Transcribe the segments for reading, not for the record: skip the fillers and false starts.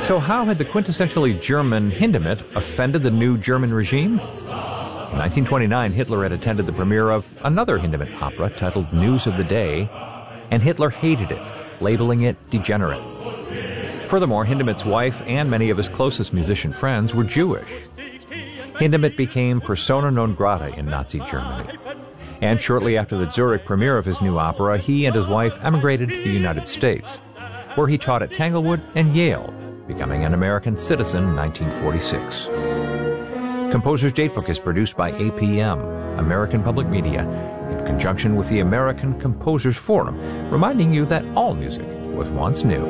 So how had the quintessentially German Hindemith offended the new German regime? In 1929, Hitler had attended the premiere of another Hindemith opera titled News of the Day, and Hitler hated it, labeling it degenerate. Furthermore, Hindemith's wife and many of his closest musician friends were Jewish. Hindemith became persona non grata in Nazi Germany. And shortly after the Zurich premiere of his new opera, he and his wife emigrated to the United States, where he taught at Tanglewood and Yale, becoming an American citizen in 1946. Composer's Datebook is produced by APM, American Public Media, in conjunction with the American Composers Forum, reminding you that all music was once new.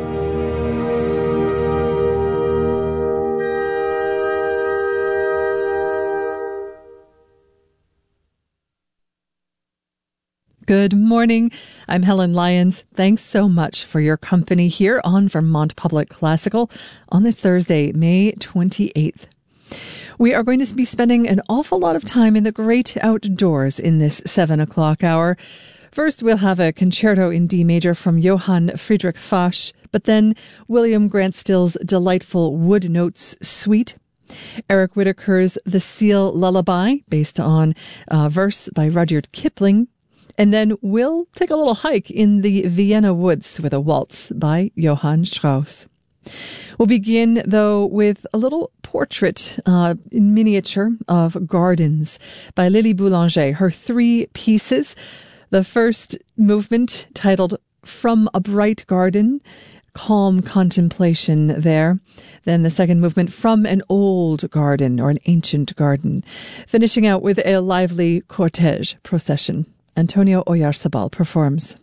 Good morning. I'm Helen Lyons. Thanks so much for your company here on Vermont Public Classical on this Thursday, May 28th. We are going to be spending an awful lot of time in the great outdoors in this 7 o'clock hour. First, we'll have a concerto in D major from Johann Friedrich Fasch, but then William Grant Still's delightful Wood Notes Suite, Eric Whitaker's The Seal Lullaby, based on verse by Rudyard Kipling, and then we'll take a little hike in the Vienna woods with a waltz by Johann Strauss. We'll begin, though, with a little portrait in miniature of gardens by Lily Boulanger, her 3 pieces. The first movement, titled From a Bright Garden, calm contemplation there. Then the second movement, From an Old Garden, or an Ancient Garden. Finishing out with a lively cortege procession. Antonio Oyarzabal performs.